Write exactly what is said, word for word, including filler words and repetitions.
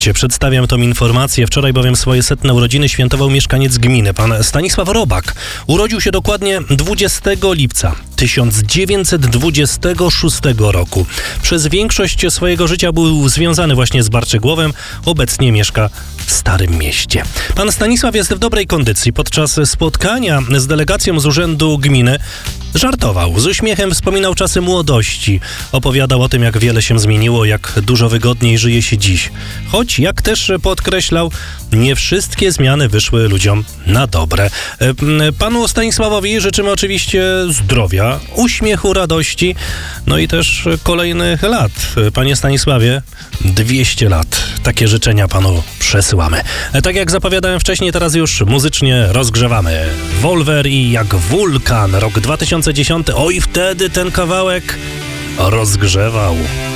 Przedstawiam tą informację. Wczoraj bowiem swoje setne urodziny świętował mieszkaniec gminy, pan Stanisław Robak. Urodził się dokładnie dwudziestego lipca tysiąc dziewięćset dwudziestego szóstego roku. Przez większość swojego życia był związany właśnie z Barczygłowem. Obecnie mieszka w Starym Mieście. Pan Stanisław jest w dobrej kondycji. Podczas spotkania z delegacją z Urzędu Gminy żartował. Z uśmiechem wspominał czasy młodości. Opowiadał o tym, jak wiele się zmieniło, jak dużo wygodniej żyje się dziś. Choć, jak też podkreślał, nie wszystkie zmiany wyszły ludziom na dobre. Panu Stanisławowi życzymy oczywiście zdrowia, uśmiechu, radości, no i też kolejnych lat. Panie Stanisławie, dwieście lat. Takie życzenia panu przesyłamy. Tak jak zapowiadałem wcześniej, teraz już muzycznie rozgrzewamy. Wolwer i Jak Wulkan, rok dwa tysiące dziesiąty. Oj, wtedy ten kawałek rozgrzewał.